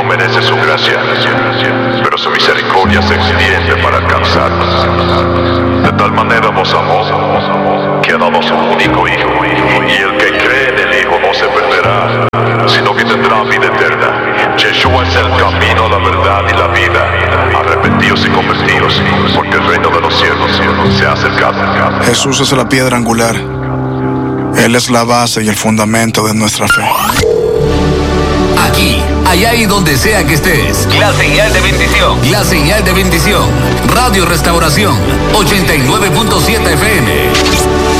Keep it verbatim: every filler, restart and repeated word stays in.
merece su gracia, pero su misericordia se extiende para alcanzarnos. De tal manera nos amó, que ha dado su único Hijo, y el que cree en el Hijo no se perderá, sino que tendrá vida eterna. Yeshua es el camino, la verdad y la vida. Arrepentidos y convertidos, porque el reino de los cielos se ha acercado. Jesús es la piedra angular. Él es la base y el fundamento de nuestra fe. Aquí, allá y donde sea que estés. La señal de bendición. La señal de bendición. Radio Restauración ochenta y nueve punto siete F M.